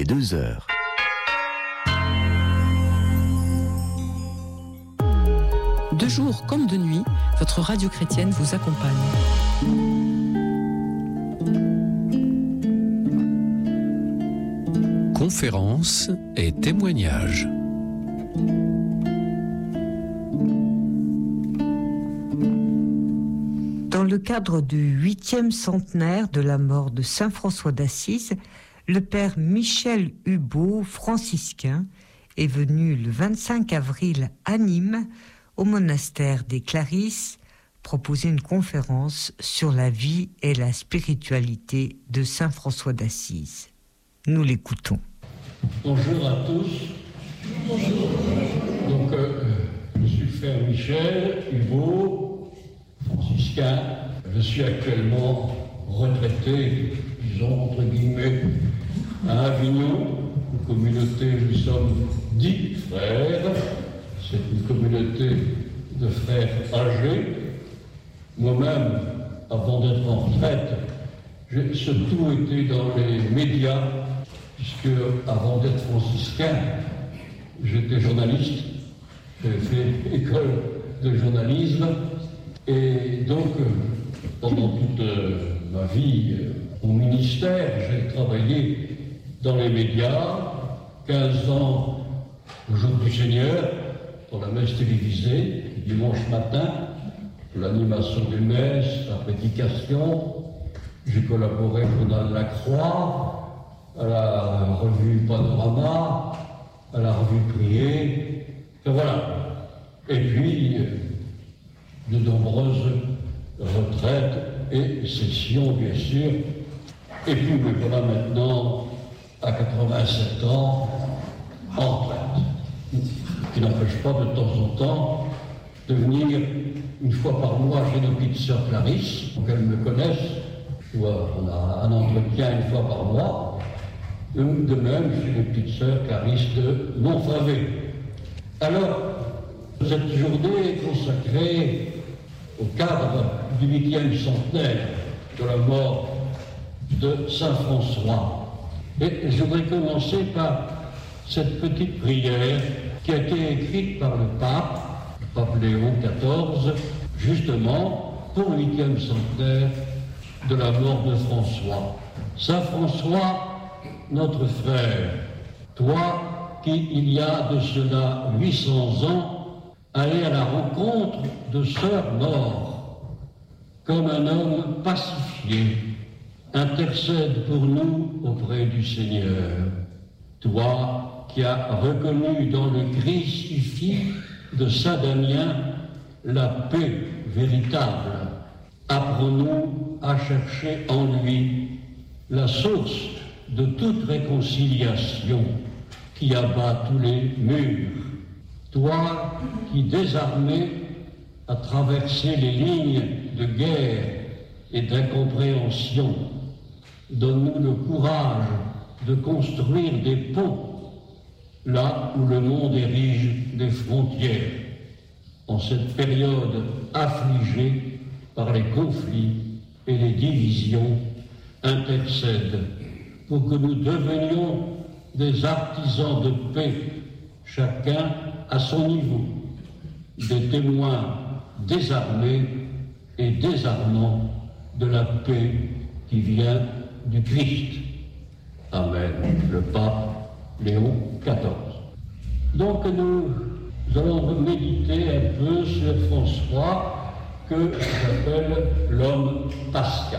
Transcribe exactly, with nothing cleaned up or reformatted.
deux heures. De jour comme de nuit, votre radio chrétienne vous accompagne. Conférences et témoignages. Dans le cadre du huitième centenaire de la mort de saint François d'Assise, le père Michel Hubaut, franciscain, est venu le vingt-cinq avril à Nîmes, au monastère des Clarisses, proposer une conférence sur la vie et la spiritualité de saint François d'Assise. Nous l'écoutons. Bonjour à tous. Bonjour. Donc, euh, je suis le frère Michel Hubaut, franciscain. Je suis actuellement retraité, disons entre guillemets, à Avignon, une communauté, nous sommes dix frères. C'est une communauté de frères âgés. Moi-même, avant d'être en retraite, j'ai surtout été dans les médias, puisque avant d'être franciscain, j'étais journaliste. J'ai fait école de journalisme. Et donc, pendant toute ma vie au ministère, j'ai travaillé dans les médias, quinze ans au jour du Seigneur, pour la messe télévisée, dimanche matin, l'animation des messes, la prédication. J'ai collaboré au journal La Croix, à la revue Panorama, à la revue Prier, et voilà. Et puis, de nombreuses retraites et sessions, bien sûr. Et puis, me voilà maintenant à quatre-vingt-sept ans, en retraite. Qui n'empêche pas de temps en temps de venir une fois par mois chez nos petites sœurs Clarisse, pour qu'elles me connaissent. On a un entretien une fois par mois. De même chez les petites sœurs Clarisse de Montfavet. Alors, cette journée est consacrée au cadre du huitième centenaire de la mort de saint François. Et je voudrais commencer par cette petite prière qui a été écrite par le pape, le pape Léon quatorze, justement pour le huitième centenaire de la mort de François. Saint François, notre frère, toi qui, il y a de cela huit cents ans, allais à la rencontre de sœurs morts, comme un homme pacifié, intercède pour nous auprès du Seigneur. Toi qui as reconnu dans le crucifix de saint Damien la paix véritable, apprends-nous à chercher en lui la source de toute réconciliation qui abat tous les murs. Toi qui, désarmé, as traversé les lignes de guerre et d'incompréhension, donne-nous le courage de construire des ponts là où le monde érige des frontières. En cette période affligée par les conflits et les divisions, intercède pour que nous devenions des artisans de paix, chacun à son niveau, des témoins désarmés et désarmants de la paix qui vient du Christ. Amen. Le pape Léon quatorze. Donc nous allons méditer un peu sur François, que j'appelle l'homme pascal.